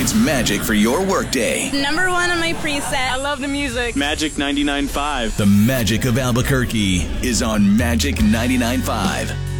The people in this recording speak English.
It's magic for your workday. Number one on my preset. I love the music. Magic 99.5. The magic of Albuquerque is on Magic 99.5.